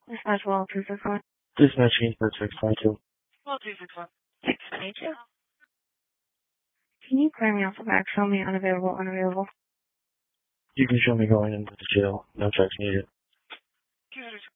Dispatch well 261. Dispatch for 652. Well 261. 622. Can you clear me off the back? Show me unavailable. You can show me going into the jail. No checks needed.